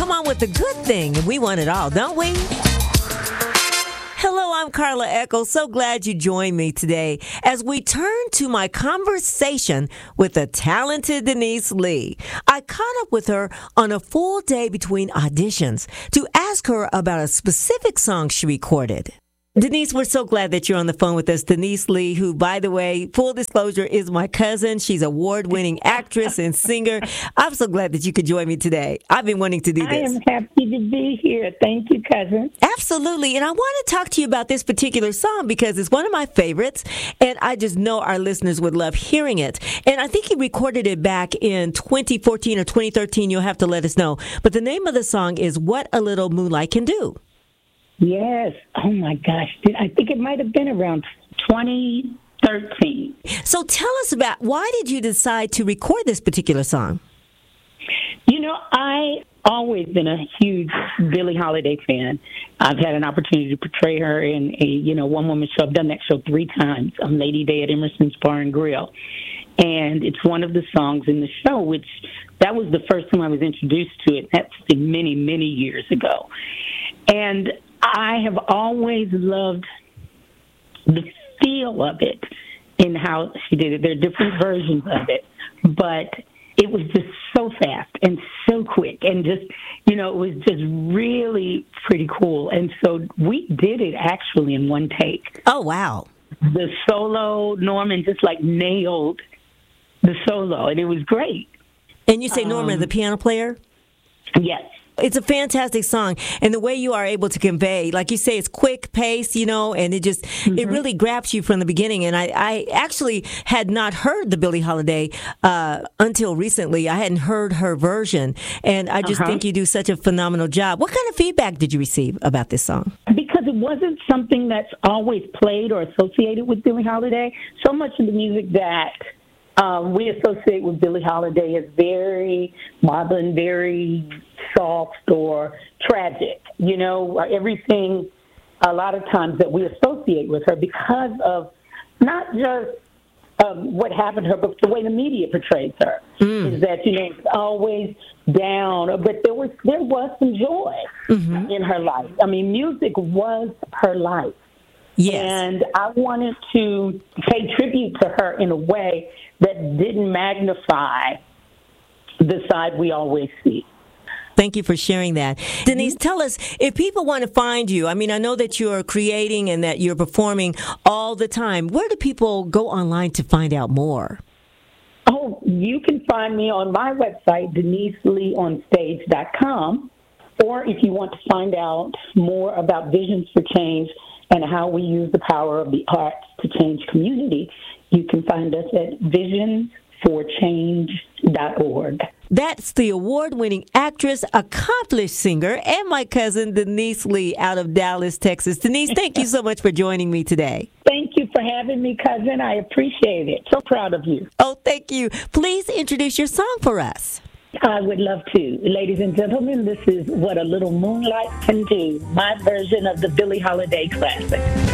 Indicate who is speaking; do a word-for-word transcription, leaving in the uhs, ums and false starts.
Speaker 1: come on with a good thing, and we want it all, don't we? Hello, I'm Carla Eccles. So glad you joined me today as we turn to my conversation with the talented Denise Lee. I caught up with her on a full day between auditions to ask her about a specific song she recorded. Denise, we're so glad that you're on the phone with us. Denise Lee, who, by the way, full disclosure, is my cousin. She's an award-winning actress and singer. I'm so glad that you could join me today. I've been wanting to do this.
Speaker 2: I am happy to be here. Thank you, cousin.
Speaker 1: Absolutely. And I want to talk to you about this particular song because it's one of my favorites, and I just know our listeners would love hearing it. And I think you recorded it back in twenty fourteen or twenty thirteen. You'll have to let us know. But the name of the song is What a Little Moonlight Can Do.
Speaker 2: Yes. Oh, my gosh. I think it might have been around twenty thirteen.
Speaker 1: So tell us about, why did you decide to record this particular song?
Speaker 2: You know, I always been a huge Billie Holiday fan. I've had an opportunity to portray her in a, you know, one-woman show. I've done that show three times on Lady Day at Emerson's Bar and Grill. And it's one of the songs in the show, which that was the first time I was introduced to it. That's been many, many years ago. And I have always loved the feel of it and how she did it. There are different versions of it, but it was just so fast and so quick and just, you know, it was just really pretty cool. And so we did it actually in one take.
Speaker 1: Oh, wow.
Speaker 2: The solo, Norman just like nailed the solo, and it was great.
Speaker 1: And you say Norman, um, the piano player?
Speaker 2: Yes.
Speaker 1: It's a fantastic song, and the way you are able to convey, like you say, it's quick pace, you know, and it just, mm-hmm. it really grabs you from the beginning. And I, I actually had not heard the Billie Holiday uh, until recently. I hadn't heard her version, and I just uh-huh. think you do such a phenomenal job. What kind of feedback did you receive about this song?
Speaker 2: Because it wasn't something that's always played or associated with Billie Holiday. So much of the music that Um, we associate with Billie Holiday as very modern, very soft or tragic. You know, everything a lot of times that we associate with her because of not just um, what happened to her, but the way the media portrays her mm. is that, you know, it's always down. But there was there was some joy mm-hmm. in her life. I mean, music was her life.
Speaker 1: Yes.
Speaker 2: And I wanted to pay tribute to her in a way that didn't magnify the side we always see.
Speaker 1: Thank you for sharing that. Denise, tell us, if people want to find you, I mean, I know that you're creating and that you're performing all the time. Where do people go online to find out more?
Speaker 2: Oh, you can find me on my website, denise lee on stage dot com. Or if you want to find out more about Visions for Change and how we use the power of the arts to change community, you can find us at visions for change dot org.
Speaker 1: That's the award-winning actress, accomplished singer, and my cousin Denise Lee out of Dallas, Texas. Denise, thank you so much for joining me today.
Speaker 2: Thank you for having me, cousin. I appreciate it. So proud of you.
Speaker 1: Oh, thank you. Please introduce your song for us.
Speaker 2: I would love to. Ladies and gentlemen, this is What a Little Moonlight Can Do, my version of the Billie Holiday classic.